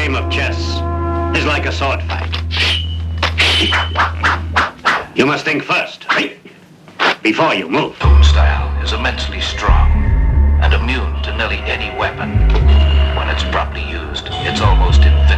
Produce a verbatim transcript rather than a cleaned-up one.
game of chess is like a sword fight. You must think first, before you move. Toonstyle is immensely strong and immune to nearly any weapon. When it's properly used, it's almost invincible.